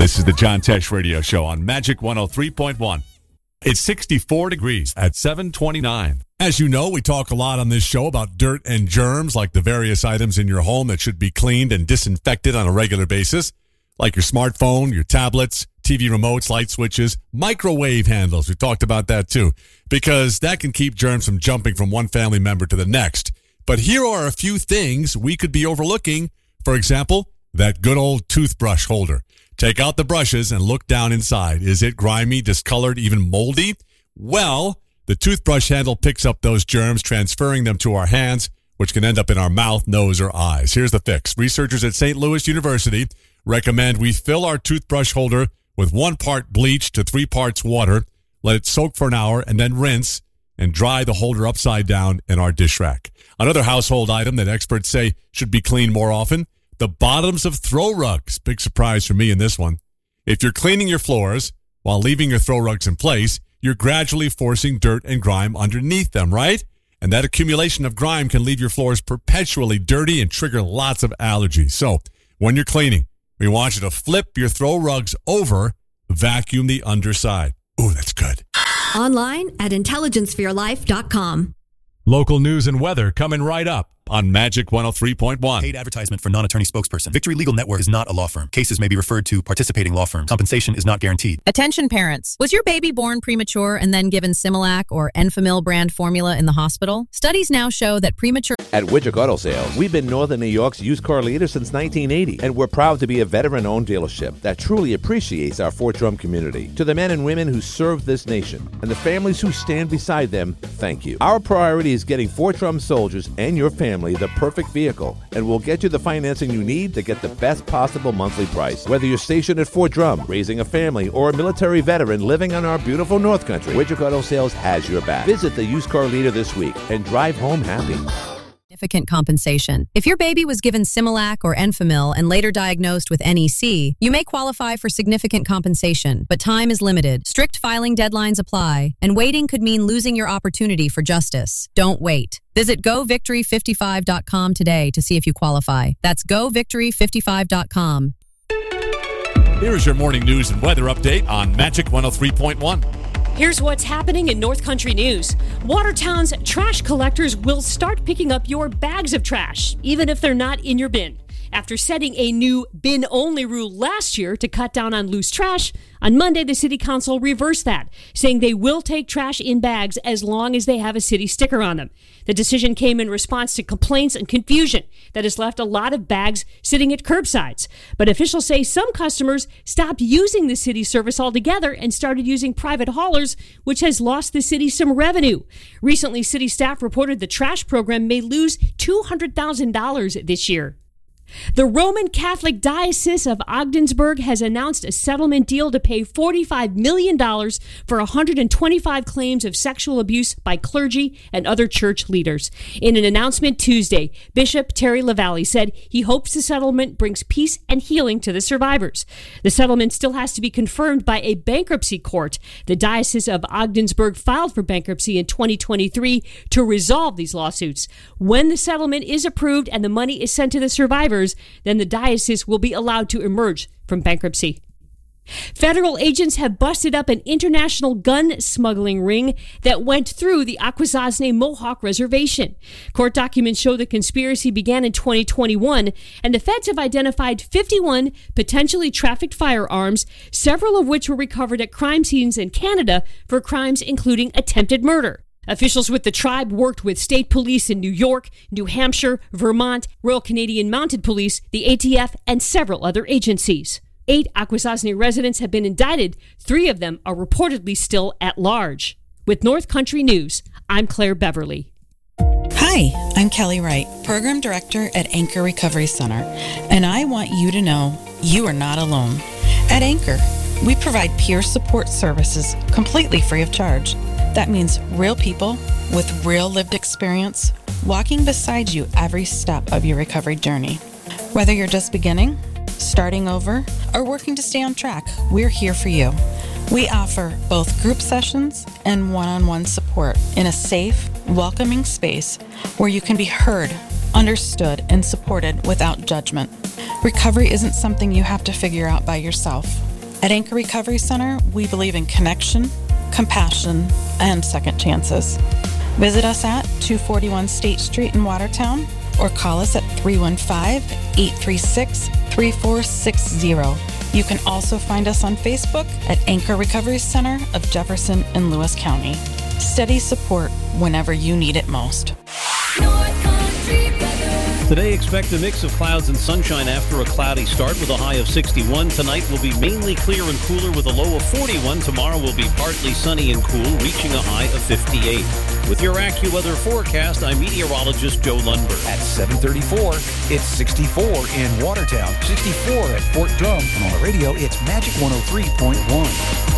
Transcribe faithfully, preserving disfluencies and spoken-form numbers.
This is the John Tesh Radio Show on Magic one oh three point one. It's sixty-four degrees at seven twenty-nine. As you know, we talk a lot on this show about dirt and germs, like the various items in your home that should be cleaned and disinfected on a regular basis, like your smartphone, your tablets, T V remotes, light switches, microwave handles. We talked about that too, because that can keep germs from jumping from one family member to the next. But here are a few things we could be overlooking. For example, that good old toothbrush holder. Take out the brushes and look down inside. Is it grimy, discolored, even moldy? Well, the toothbrush handle picks up those germs, transferring them to our hands, which can end up in our mouth, nose, or eyes. Here's the fix. Researchers at Saint Louis University recommend we fill our toothbrush holder with one part bleach to three parts water, let it soak for an hour, and then rinse and dry the holder upside down in our dish rack. Another household item that experts say should be cleaned more often, the bottoms of throw rugs. Big surprise for me in this one. If you're cleaning your floors while leaving your throw rugs in place, you're gradually forcing dirt and grime underneath them, right? And that accumulation of grime can leave your floors perpetually dirty and trigger lots of allergies. So when you're cleaning, we want you to flip your throw rugs over, vacuum the underside. Ooh, that's good. Online at intelligence for your life dot com. Local news and weather coming right up on Magic one oh three point one. Paid advertisement for non-attorney spokesperson. Victory Legal Network is not a law firm. Cases may be referred to participating law firms. Compensation is not guaranteed. Attention parents. Was your baby born premature and then given Similac or Enfamil brand formula in the hospital? Studies now show that premature... At Widget Auto Sales, we've been Northern New York's used car leader since nineteen eighty, and we're proud to be a veteran-owned dealership that truly appreciates our Fort Drum community. To the men and women who serve this nation and the families who stand beside them, thank you. Our priority is getting Fort Drum soldiers and your family the perfect vehicle, and we'll get you the financing you need to get the best possible monthly price. Whether you're stationed at Fort Drum, raising a family, or a military veteran living on our beautiful North Country, Widget Auto Sales has your back. Visit the used car leader this week and drive home happy. Significant compensation. If your baby was given Similac or Enfamil and later diagnosed with N E C, you may qualify for significant compensation, but time is limited. Strict filing deadlines apply, and waiting could mean losing your opportunity for justice. Don't wait. Visit go victory fifty-five dot com today to see if you qualify. That's go victory fifty-five dot com. Here is your morning news and weather update on Magic one oh three point one. Here's what's happening in North Country news. Watertown's trash collectors will start picking up your bags of trash, even if they're not in your bin. After setting a new bin-only rule last year to cut down on loose trash, on Monday the City Council reversed that, saying they will take trash in bags as long as they have a city sticker on them. The decision came in response to complaints and confusion that has left a lot of bags sitting at curbsides. But officials say some customers stopped using the city service altogether and started using private haulers, which has lost the city some revenue. Recently, city staff reported the trash program may lose two hundred thousand dollars this year. The Roman Catholic Diocese of Ogdensburg has announced a settlement deal to pay forty-five million dollars for one hundred twenty-five claims of sexual abuse by clergy and other church leaders. In an announcement Tuesday, Bishop Terry LaValle said he hopes the settlement brings peace and healing to the survivors. The settlement still has to be confirmed by a bankruptcy court. The Diocese of Ogdensburg filed for bankruptcy in twenty twenty-three to resolve these lawsuits. When the settlement is approved and the money is sent to the survivors, then the diocese will be allowed to emerge from bankruptcy. Federal agents have busted up an international gun smuggling ring that went through the Akwesasne Mohawk Reservation. Court documents show the conspiracy began in twenty twenty-one, and the feds have identified fifty-one potentially trafficked firearms, several of which were recovered at crime scenes in Canada for crimes including attempted murder. Officials with the tribe worked with state police in New York, New Hampshire, Vermont, Royal Canadian Mounted Police, the A T F, and several other agencies. Eight Akwesasne residents have been indicted. Three of them are reportedly still at large. With North Country News, I'm Claire Beverly. Hi, I'm Kelly Wright, Program Director at Anchor Recovery Center, and I want you to know you are not alone. At Anchor, we provide peer support services completely free of charge. That means real people with real lived experience walking beside you every step of your recovery journey. Whether you're just beginning, starting over, or working to stay on track, we're here for you. We offer both group sessions and one-on-one support in a safe, welcoming space where you can be heard, understood, and supported without judgment. Recovery isn't something you have to figure out by yourself. At Anchor Recovery Center, we believe in connection, compassion, and second chances. Visit us at two forty-one State Street in Watertown or call us at three one five, eight three six, three four six zero. You can also find us on Facebook at Anchor Recovery Center of Jefferson and Lewis County. Steady support whenever you need it most. Today, expect a mix of clouds and sunshine after a cloudy start with a high of sixty-one. Tonight will be mainly clear and cooler with a low of forty-one. Tomorrow will be partly sunny and cool, reaching a high of fifty-eight. With your AccuWeather forecast, I'm meteorologist Joe Lundberg. At seven thirty-four, it's sixty-four in Watertown, sixty-four at Fort Drum, and on the radio, it's Magic one oh three point one.